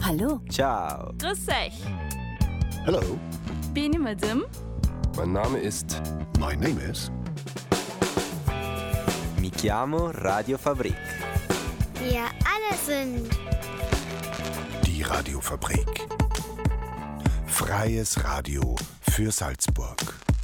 Hallo. Ciao. Grüß euch. Hello. Beni Madim. Mein Name ist... My name is... Mi chiamo Radio Fabrik. Wir alle sind Die Radiofabrik. Freies Radio für Salzburg.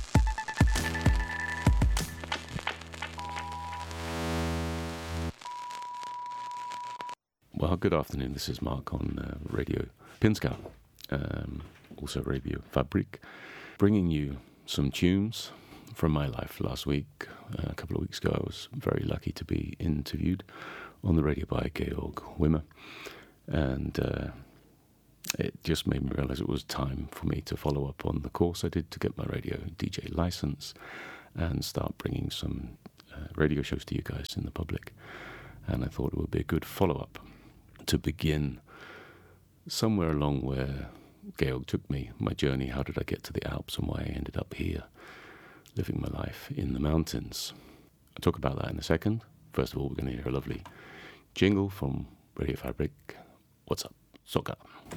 Well, good afternoon. This is Mark on Radio Pinzgau, also Radio Fabrik, bringing you some tunes from my life. Last week, a couple of weeks ago, I was very lucky to be interviewed on the radio by Georg Wimmer, and it just made me realize it was time for me to follow up on the course I did to get my radio DJ license and start bringing some radio shows to you guys in the public. And I thought it would be a good follow-up to begin somewhere along where Georg took me, my journey. How did I get to the Alps and why I ended up here, living my life in the mountains? I'll talk about that in a second. First of all, we're going to hear a lovely jingle from Radio Fabrik. What's up? Soca.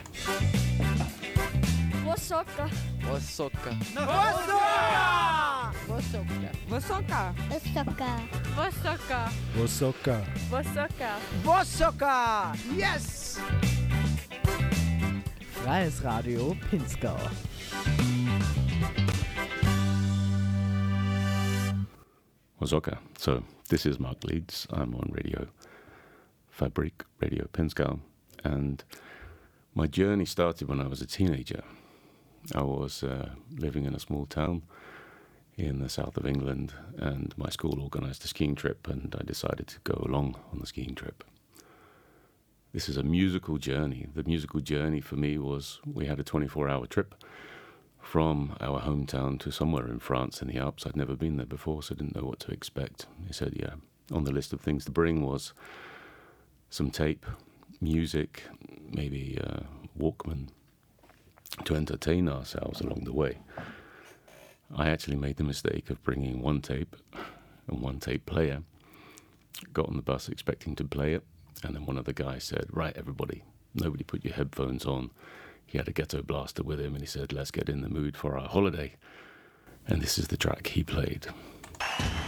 Wosoka. Wosoka. Wosoka. Wosoka. Wosoka. Wosoka. Wosoka. Wosoka. Wosoka. Yes! Freies Radio Pinzgau. Wosoka. So, this is Mark Leeds. I'm on Radio Fabrik, Radio Pinzgau, and my journey started when I was a teenager. I was living in a small town in the south of England, and my school organised a skiing trip, and I decided to go along on the skiing trip. This is a musical journey. The musical journey for me was we had a 24-hour trip from our hometown to somewhere in France in the Alps. I'd never been there before, so I didn't know what to expect. He said, yeah, on the list of things to bring was some tape, music, maybe Walkman, to entertain ourselves along the way. I actually made the mistake of bringing one tape and one tape player, got on the bus expecting to play it, and then one of the guys said, right, everybody, nobody put your headphones on. He had a ghetto blaster with him, and he said, let's get in the mood for our holiday. And this is the track he played.